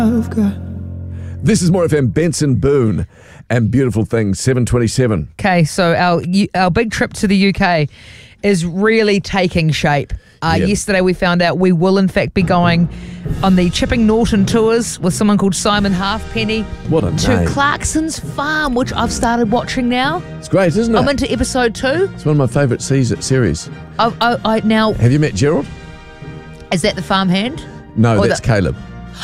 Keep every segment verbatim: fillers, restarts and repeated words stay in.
I've got. This is More F M, Benson Boone and Beautiful Things, seven twenty-seven. Okay, so our our big trip to the U K is really taking shape. Uh, Yep. Yesterday we found out we will in fact be going on the Chipping Norton tours with someone called Simon Halfpenny What a to name. Clarkson's Farm, which I've started watching now. It's great, isn't it? I'm into episode two. It's one of my favourite seas- series. I, I, I now Have you met Gerald? is that the farmhand? No, Or that's the- Caleb.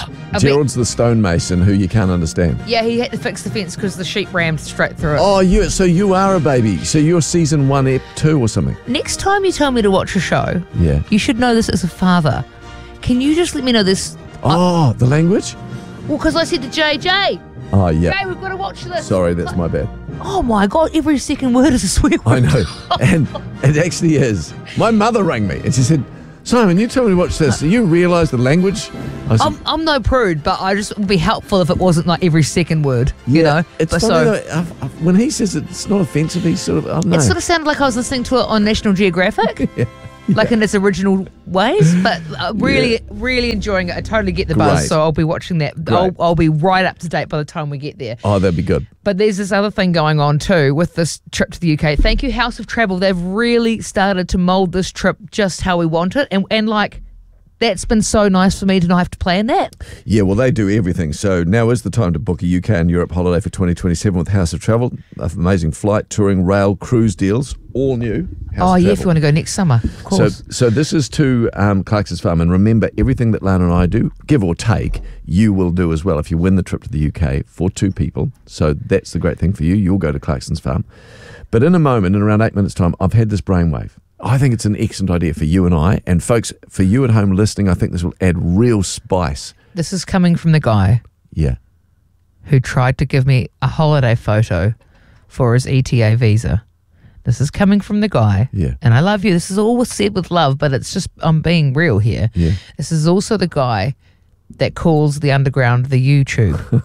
I Gerald's the stonemason who you can't understand. Yeah, he had to fix the fence because the sheep rammed straight through it. Oh, you. So you are a baby. So you're season one, ep two or something. Next time you tell me to watch a show, Yeah. you should know this as a father. Can you just let me know this? Oh, the language? Well, because I said to J J, Oh, yeah. hey, we've got to watch this. Sorry, that's my bad. Oh my God, every second word is a swear word. I know. And it actually is. My mother rang me and she said, Simon, you tell me to watch this. Do you realise the language? I said, I'm, I'm no prude, but I just would be helpful if it wasn't like every second word, you know? It's But funny so, though, I've, I've, when he says it's not offensive, he's sort of, I don't know. it sort of sounded like I was listening to it on National Geographic, yeah. like in its original ways, but uh, really, Yeah. really enjoying it. I totally get the buzz, Great. so I'll be watching that. I'll, Great. I'll be right up to date by the time we get there. Oh, that'd be good. But there's this other thing going on too with this trip to the U K. Thank you, House of Travel. They've really started to mould this trip just how we want it. And, and like, that's been so nice for me to not have to plan that. Yeah, well, they do everything. So now is the time to book a U K and Europe holiday for twenty twenty-seven with House of Travel. Amazing flight, touring, rail, cruise deals, all new. House Oh, of yeah, Travel. if you want to go next summer, of So, course. so this is to um, Clarkson's Farm, and remember, everything that Lana and I do, give or take, you will do as well if you win the trip to the U K for two people. So that's the great thing for you. You'll go to Clarkson's Farm. But in a moment, in around eight minutes' time, I've had this brainwave. I think it's an excellent idea for you and I, and folks, for you at home listening, I think this will add real spice. This is coming from the guy Yeah. who tried to give me a holiday photo for his E T A visa. This is coming from the guy. Yeah. And I love you. This is all said with love, but it's just, I'm being real here. Yeah. This is also the guy that calls the underground the YouTube.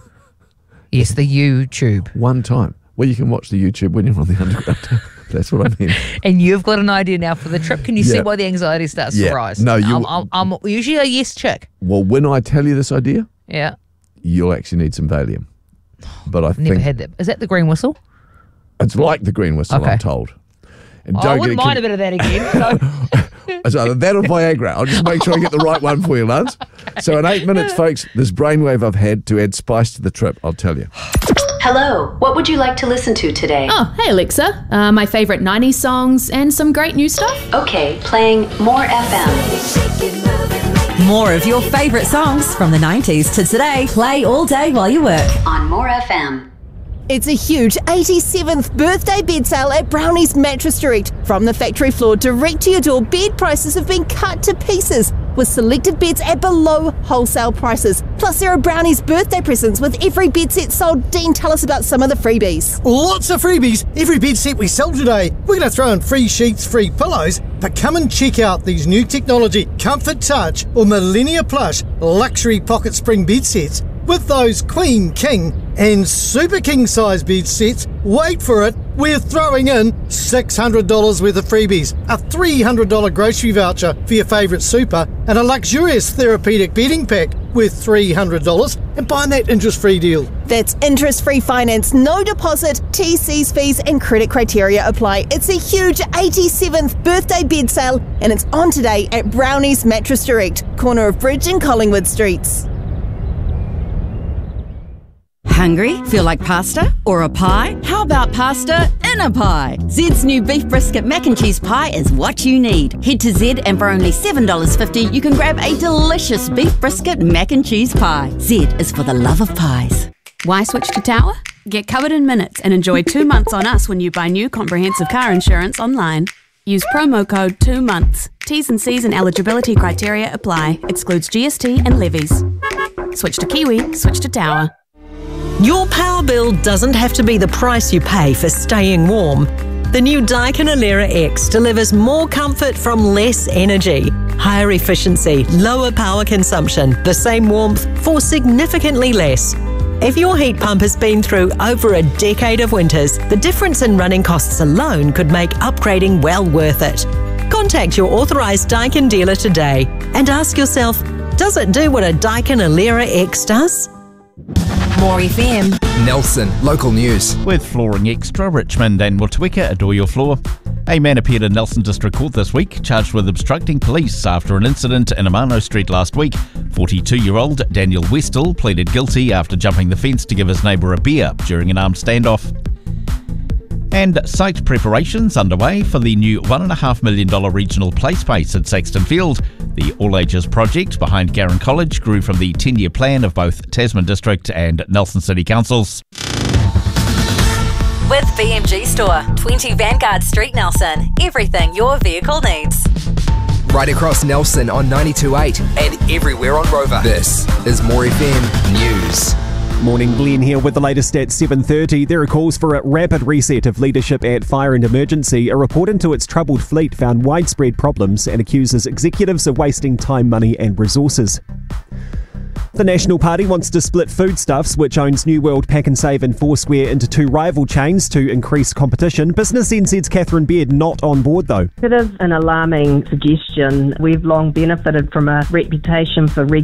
Yes, the YouTube. One time. Well, you can watch the YouTube when you're on the underground. That's what I mean. And you've got an idea now for the trip. Can you see Yeah. why the anxiety starts Yeah. to rise? No, you- I'm, I'm, I'm usually a yes chick. Well, when I tell you this idea, Yeah. you'll actually need some Valium. But I Never think had that. Is that the green whistle? it's like the green whistle, Okay. I'm told. And Oh, I wouldn't get mind a bit of that again. So. It's either that or Viagra. I'll just make sure I get the right one for you, Lance. So in eight minutes, folks, this brainwave I've had to add spice to the trip, I'll tell you. Hello, what would you like to listen to today? Oh, hey Alexa. Uh, my favourite nineties songs and some great new stuff. Okay, playing More F M. More of your favourite songs from the nineties to today. Play all day while you work. On More F M. It's a huge eighty-seventh birthday bed sale at Brownie's Mattress Direct. From the factory floor direct to your door, bed prices have been cut to pieces with selected beds at below wholesale prices. Plus, there are Brownie's birthday presents with every bed set sold. Dean, tell us about some of the freebies. Lots of freebies. Every bed set we sell today. We're going to throw in free sheets, free pillows. But come and check out these new technology, Comfort Touch or Millennia Plush luxury pocket spring bed sets. With those Queen, King and Super King size bed sets, wait for it, we're throwing in six hundred dollars worth of freebies, a three hundred dollars grocery voucher for your favourite super, and a luxurious therapeutic bedding pack worth three hundred dollars, and buying that interest-free deal. That's interest-free finance, no deposit, T Cs, fees and credit criteria apply. It's a huge eighty-seventh birthday bed sale and it's on today at Brownie's Mattress Direct, corner of Bridge and Collingwood Streets. Hungry? Feel like pasta? Or a pie? How about pasta in a pie? Zed's new beef brisket mac and cheese pie is what you need. Head to Zed and for only seven dollars fifty you can grab a delicious beef brisket mac and cheese pie. Zed is for the love of pies. Why switch to Tower? Get covered in minutes and enjoy two months on us when you buy new comprehensive car insurance online. Use promo code two months. T's and C's and eligibility criteria apply. Excludes G S T and levies. Switch to Kiwi, switch to Tower. Your power bill doesn't have to be the price you pay for staying warm. The new Daikin Alera X delivers more comfort from less energy, higher efficiency, lower power consumption, the same warmth for significantly less. If your heat pump has been through over a decade of winters, the difference in running costs alone could make upgrading well worth it. Contact your authorised Daikin dealer today and ask yourself, Does it do what a Daikin Alera X does? More F M. Nelson, local news. With Flooring Extra, Richmond and Watuika adore your floor. A man appeared in Nelson District Court this week, charged with obstructing police after an incident in Amano Street last week. forty-two-year-old Daniel Westall pleaded guilty after jumping the fence to give his neighbour a beer during an armed standoff. And site preparations underway for the new one point five million dollars regional play space at Saxton Field. The all-ages project behind Garran College grew from the ten-year plan of both Tasman District and Nelson City Councils. With B M G Store, twenty Vanguard Street, Nelson. Everything your vehicle needs. Right across Nelson on ninety-two point eight and everywhere on Rover. This is More F M News. Morning, Glenn here with the latest at seven thirty. There are calls for a rapid reset of leadership at Fire and Emergency. A report into its troubled fleet found widespread problems and accuses executives of wasting time, money and resources. The National Party wants to split Foodstuffs, which owns New World, Pack and Save and Foursquare, into two rival chains to increase competition. Business N Z's Catherine Beard not on board though. It is an alarming suggestion. We've long benefited from a reputation for regulation